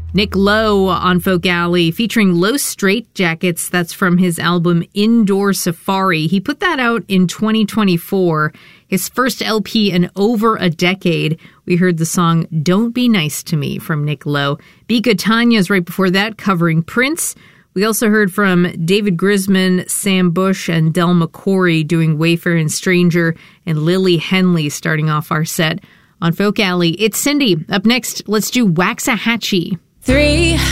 Nick Lowe on Folk Alley featuring Los Straitjackets. That's from his album Indoor Safari. He put that out in 2024, his first LP in over a decade. We heard the song Don't Be Nice to Me from Nick Lowe. Bika Tanya's right before that, covering Prince. We also heard from David Grisman, Sam Bush, and Del McCoury doing Wayfair and Stranger, and Lily Henley starting off our set on Folk Alley. It's Cindy. Up next, let's do Waxahachie. 3